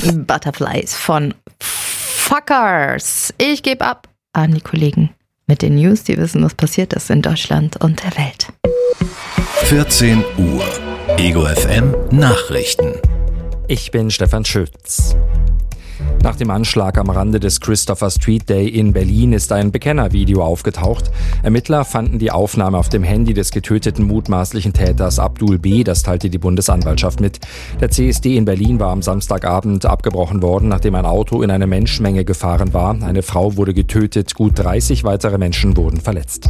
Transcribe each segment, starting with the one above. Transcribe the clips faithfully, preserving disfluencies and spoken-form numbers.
Butterflies von Fuckers. Ich gebe ab an die Kollegen mit den News, die wissen, was passiert ist in Deutschland und der Welt. vierzehn Uhr. Ego F M Nachrichten. Ich bin Stefan Schütz. Nach dem Anschlag am Rande des Christopher Street Day in Berlin ist ein Bekennervideo aufgetaucht. Ermittler fanden die Aufnahme auf dem Handy des getöteten mutmaßlichen Täters Abdul B., das teilte die Bundesanwaltschaft mit. Der C S D in Berlin war am Samstagabend abgebrochen worden, nachdem ein Auto in eine Menschenmenge gefahren war. Eine Frau wurde getötet, gut dreißig weitere Menschen wurden verletzt.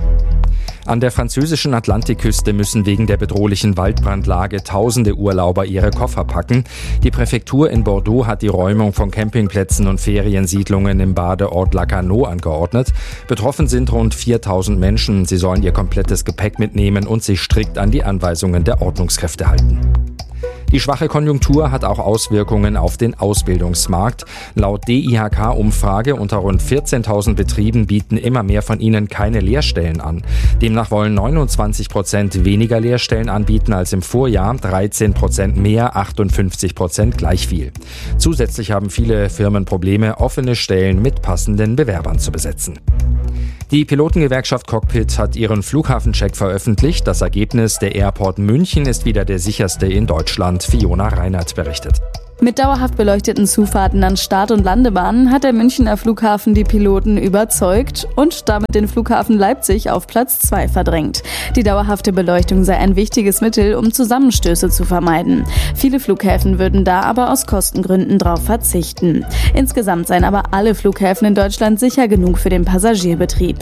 An der französischen Atlantikküste müssen wegen der bedrohlichen Waldbrandlage tausende Urlauber ihre Koffer packen. Die Präfektur in Bordeaux hat die Räumung von Campingplätzen und Feriensiedlungen im Badeort Lacanau angeordnet. Betroffen sind rund viertausend Menschen. Sie sollen ihr komplettes Gepäck mitnehmen und sich strikt an die Anweisungen der Ordnungskräfte halten. Die schwache Konjunktur hat auch Auswirkungen auf den Ausbildungsmarkt. Laut D I H K-Umfrage unter rund vierzehntausend Betrieben bieten immer mehr von ihnen keine Lehrstellen an. Demnach wollen neunundzwanzig Prozent weniger Lehrstellen anbieten als im Vorjahr, dreizehn Prozent mehr, achtundfünfzig Prozent gleich viel. Zusätzlich haben viele Firmen Probleme, offene Stellen mit passenden Bewerbern zu besetzen. Die Pilotengewerkschaft Cockpit hat ihren Flughafencheck veröffentlicht. Das Ergebnis: der Airport München ist wieder der sicherste in Deutschland. Fiona Reinert berichtet. Mit dauerhaft beleuchteten Zufahrten an Start- und Landebahnen hat der Münchner Flughafen die Piloten überzeugt und damit den Flughafen Leipzig auf Platz zwei verdrängt. Die dauerhafte Beleuchtung sei ein wichtiges Mittel, um Zusammenstöße zu vermeiden. Viele Flughäfen würden da aber aus Kostengründen drauf verzichten. Insgesamt seien aber alle Flughäfen in Deutschland sicher genug für den Passagierbetrieb.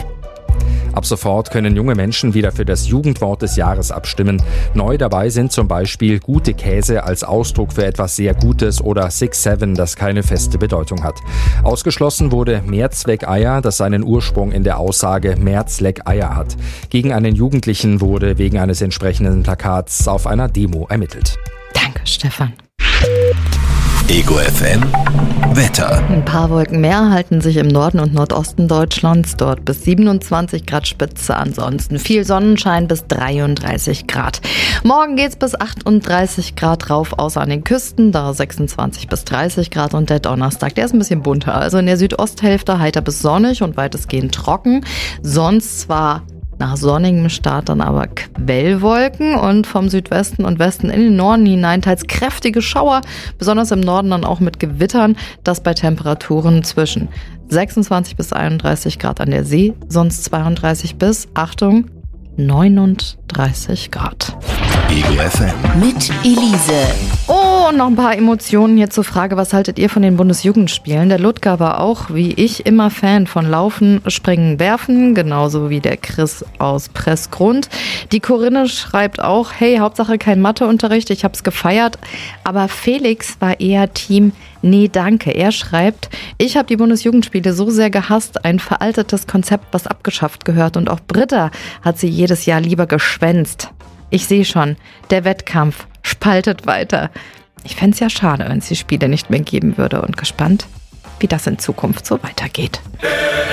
Ab sofort können junge Menschen wieder für das Jugendwort des Jahres abstimmen. Neu dabei sind zum Beispiel gute Käse als Ausdruck für etwas sehr Gutes oder Six Seven, das keine feste Bedeutung hat. Ausgeschlossen wurde Mehrzweckeier, das seinen Ursprung in der Aussage Mehrzleckeier hat. Gegen einen Jugendlichen wurde wegen eines entsprechenden Plakats auf einer Demo ermittelt. Danke, Stefan. Ego F M Wetter. Ein paar Wolken mehr halten sich im Norden und Nordosten Deutschlands, dort bis siebenundzwanzig Grad Spitze, ansonsten viel Sonnenschein bis dreiunddreißig Grad. Morgen geht's bis achtunddreißig Grad rauf, außer an den Küsten, da sechsundzwanzig bis dreißig Grad, und der Donnerstag, der ist ein bisschen bunter, also in der Südosthälfte heiter bis sonnig und weitestgehend trocken, sonst zwar nach sonnigem Start dann aber Quellwolken und vom Südwesten und Westen in den Norden hinein teils kräftige Schauer, besonders im Norden dann auch mit Gewittern, das bei Temperaturen zwischen sechsundzwanzig bis einunddreißig Grad an der See, sonst zweiunddreißig bis, Achtung, neununddreißig Grad. Ego F M mit Elise. Oh, und noch ein paar Emotionen hier zur Frage, was haltet ihr von den Bundesjugendspielen? Der Ludger war auch, wie ich, immer Fan von Laufen, Springen, Werfen, genauso wie der Chris aus Pressgrund. Die Corinne schreibt auch, hey, Hauptsache kein Matheunterricht, ich hab's gefeiert. Aber Felix war eher Team Nee, danke. Er schreibt, ich habe die Bundesjugendspiele so sehr gehasst, ein veraltetes Konzept, was abgeschafft gehört. Und auch Britta hat sie jedes Jahr lieber geschwänzt. Ich sehe schon, der Wettkampf spaltet weiter. Ich fände es ja schade, wenn es die Spiele nicht mehr geben würde, und gespannt, wie das in Zukunft so weitergeht.